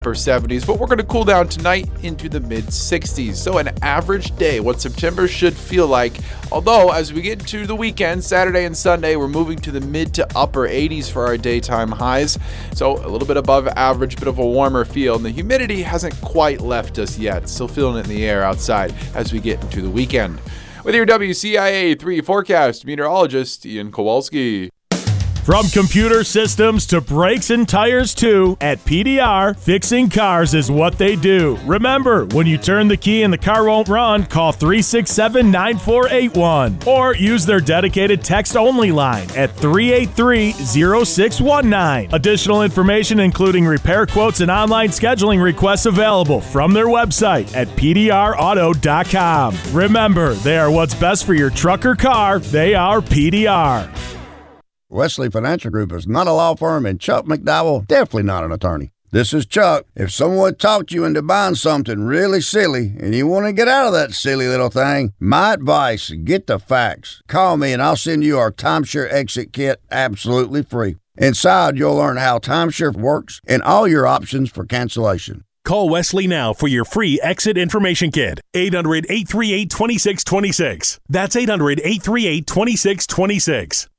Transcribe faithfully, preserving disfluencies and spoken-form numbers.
upper seventies, but we're going to cool down tonight into the mid sixties. So an average day, what September should feel like. Although as we get into the weekend, Saturday and Sunday, we're moving to the mid to upper eighties for our daytime highs. So a little bit above average, bit of a warmer feel, and the humidity hasn't quite left us yet. Still feeling it in the air outside as we get into the weekend. With your W C I A three forecast, meteorologist Ian Kowalski. From computer systems to brakes and tires too, at P D R, fixing cars is what they do. Remember, when you turn the key and the car won't run, call three six seven, nine four eight one or use their dedicated text-only line at three eight three, zero six one nine. Additional information including repair quotes and online scheduling requests available from their website at P D R auto dot com. Remember, they are what's best for your truck or car. They are P D R. Wesley Financial Group is not a law firm, and Chuck McDowell definitely not an attorney. This is Chuck. If someone talked you into buying something really silly and you want to get out of that silly little thing, my advice, get the facts. Call me and I'll send you our Timeshare Exit Kit absolutely free. Inside, you'll learn how timeshare works and all your options for cancellation. Call Wesley now for your free exit information kit. eight hundred, eight three eight, two six two six. That's eight hundred, eight three eight, two six two six.